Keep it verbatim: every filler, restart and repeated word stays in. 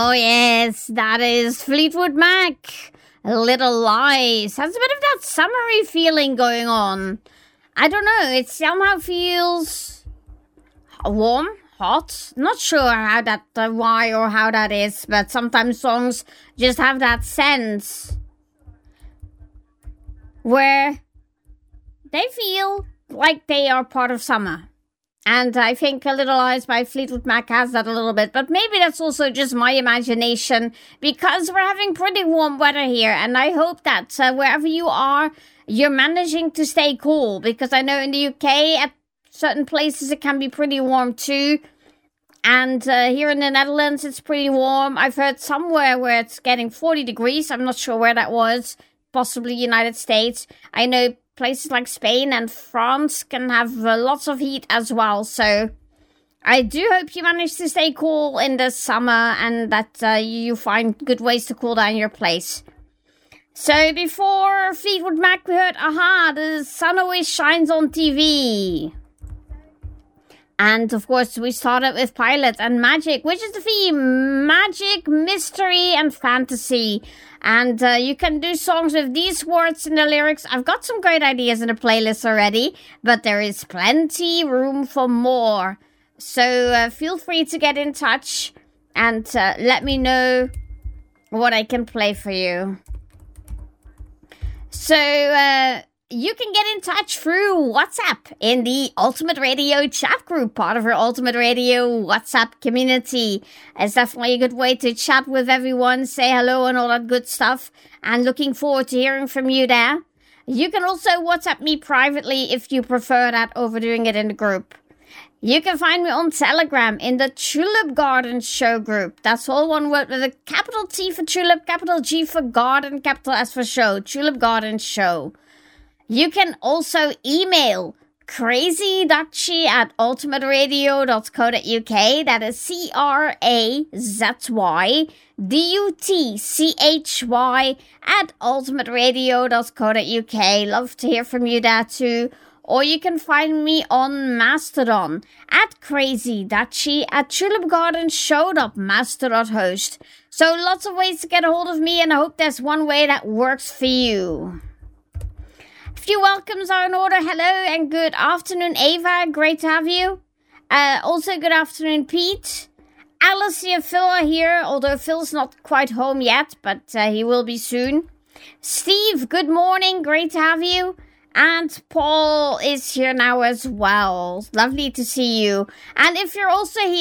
Oh, yes, that is Fleetwood Mac. Little Lies. Has a bit of that summery feeling going on. I don't know, it somehow feels warm, hot. Not sure how that, uh, why or how that is, but sometimes songs just have that sense where they feel like they are part of summer. And I think A Little Lies by Fleetwood Mac has that a little bit. But maybe that's also just my imagination, because we're having pretty warm weather here. And I hope that uh, wherever you are, you're managing to stay cool. Because I know in the U K, at certain places, it can be pretty warm too. And uh, here in the Netherlands, it's pretty warm. I've heard somewhere where it's getting forty degrees. I'm not sure where that was. Possibly United States. I know places like Spain and France can have uh, lots of heat as well. So I do hope you manage to stay cool in the summer and that uh, you find good ways to cool down your place. So before Fleetwood Mac, we heard Aha, The Sun Always Shines on T V. And of course, we started with Pilot and Magic, which is the theme: magic, mystery, and fantasy. And uh, you can do songs with these words in the lyrics. I've got some great ideas in the playlist already, but there is plenty room for more. So uh, feel free to get in touch and uh, let me know what I can play for you. So, uh... you can get in touch through WhatsApp in the Ultimate Radio chat group, part of our Ultimate Radio WhatsApp community. It's definitely a good way to chat with everyone, say hello and all that good stuff, and looking forward to hearing from you there. You can also WhatsApp me privately if you prefer that over doing it in the group. You can find me on Telegram in the Tulip Garden Show group. That's all one word with a capital T for Tulip, capital G for Garden, capital S for Show. Tulip Garden Show. You can also email crazyduchy at ultimateradio dot co dot uk. That is C R A Z Y D U T C H Y at ultimateradio dot co dot uk. Love to hear from you there too. Or you can find me on Mastodon at crazyduchy at tulipgardenshow dot master dot host. So lots of ways to get a hold of me, and I hope there's one way that works for you. A few welcomes are in order. Hello and good afternoon, Ava. Great to have you. Uh, also, good afternoon, Pete. Alicia, Phil are here, although Phil's not quite home yet, but uh, he will be soon. Steve, good morning. Great to have you. And Paul is here now as well. Lovely to see you. And if you're also here,